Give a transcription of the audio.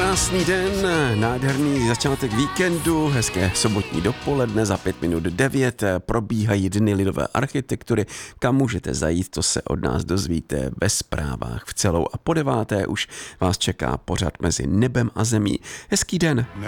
Krásný den, nádherný začátek víkendu, hezké sobotní dopoledne, za 5 minut 9 probíhají Dny lidové architektury, kam můžete zajít, to se od nás dozvíte ve zprávách v celou a po 9. už vás čeká pořad Mezi nebem a zemí. Hezký den.